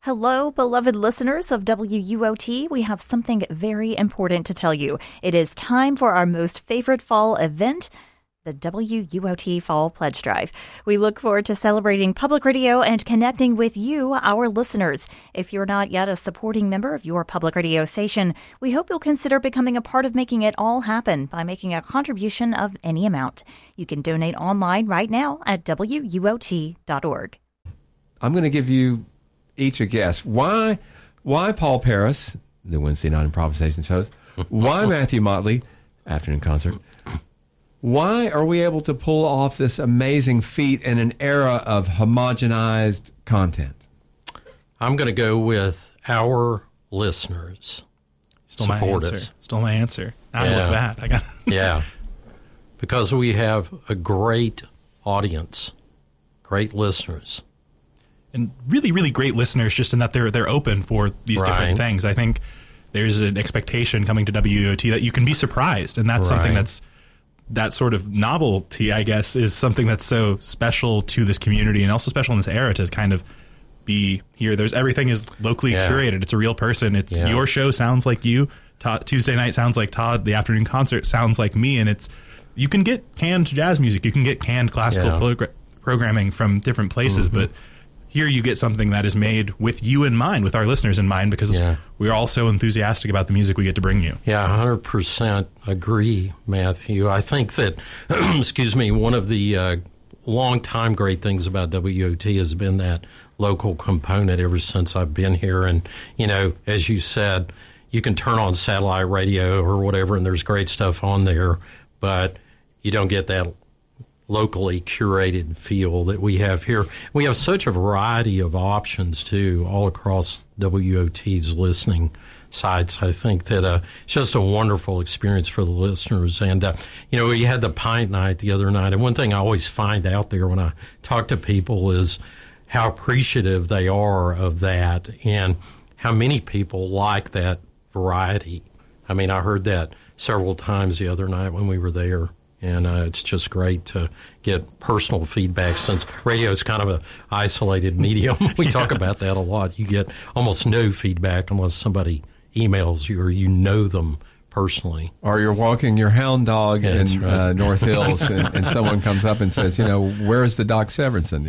Hello, beloved listeners of WUOT. We have something very important to tell you. It is time for our most favorite fall event, the WUOT Fall Pledge Drive. We look forward to celebrating public radio and connecting with you, our listeners. If you're not yet a supporting member of your public radio station, we hope you'll consider becoming a part of making it all happen by making a contribution of any amount. You can donate online right now at WUOT.org. I'm going to give you each a guess. Why Paul Paris, the Wednesday night improvisation shows? Why Matthew Motley, afternoon concert? Why are we able to pull off this amazing feat in an era of homogenized content? I'm going to go with our listeners. Stole my answer. I love that. Yeah. Because we have a great audience, great listeners. And really, really great listeners, just in that they're open for these different things. I think there's an expectation coming to WUOT that you can be surprised, and that's something that sort of novelty, I guess, is something that's so special to this community and also special in this era to kind of be here. Everything is locally curated. It's a real person. It's your show sounds like you. Tuesday night sounds like Todd. The afternoon concert sounds like me. And you can get canned jazz music. You can get canned classical programming from different places, but here you get something that is made with you in mind, with our listeners in mind, because we're all so enthusiastic about the music we get to bring you. Yeah, 100% agree, Matthew. I think that, one of the long-time great things about WOT has been that local component ever since I've been here. And, as you said, you can turn on satellite radio or whatever, and there's great stuff on there, but you don't get that locally curated feel that we have here. We have such a variety of options, too, all across WOT's listening sites. I think that it's just a wonderful experience for the listeners. And, we had the Pint Night the other night, and one thing I always find out there when I talk to people is how appreciative they are of that and how many people like that variety. I mean, I heard that several times the other night when we were there. And it's just great to get personal feedback since radio is kind of an isolated medium. We talk about that a lot. You get almost no feedback unless somebody emails you or you know them personally. Or you're walking your hound dog in North Hills and someone comes up and says, where's the Doc Severinsen?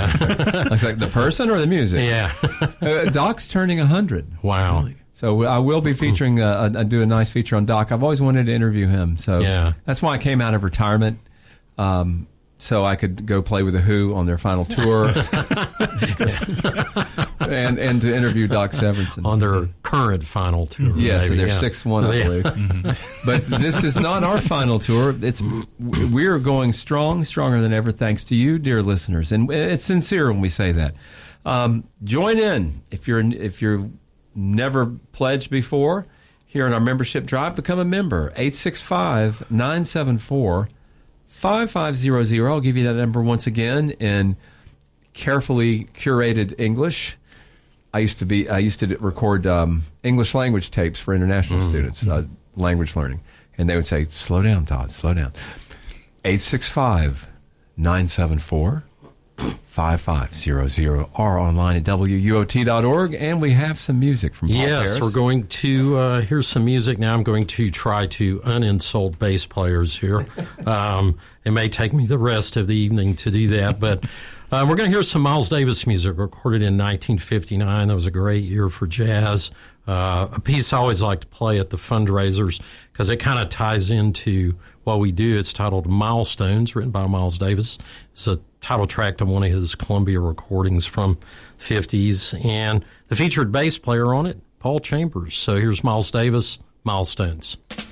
I was like, the person or the music? Yeah. Doc's turning 100. Wow. Really? So I will be featuring, do a nice feature on Doc. I've always wanted to interview him. So that's why I came out of retirement, so I could go play with The Who on their final tour and to interview Doc Severinsen. On their current final tour. Yes, so their sixth one, I believe. But this is not our final tour. We're going stronger than ever, thanks to you, dear listeners. And it's sincere when we say that. Join in if you're never pledged before here in our membership drive. Become a member. 865-974-5500. I'll give you that number once again in carefully curated English. I used to record English language tapes for international students, language learning, and they would say, "Slow down, Todd, slow down." 865-974-5500 or online at WUOT.org, and we have some music from Paul Paris. Yes, we're going to hear some music now. I'm going to try to uninsult bass players here. It may take me the rest of the evening to do that, but we're going to hear some Miles Davis music recorded in 1959. That was a great year for jazz. A piece I always like to play at the fundraisers because it kind of ties into what we do. It's titled Milestones, written by Miles Davis. It's a title track to one of his Columbia recordings from the 50s, and the featured bass player on it, Paul Chambers. So here's Miles Davis, Milestones.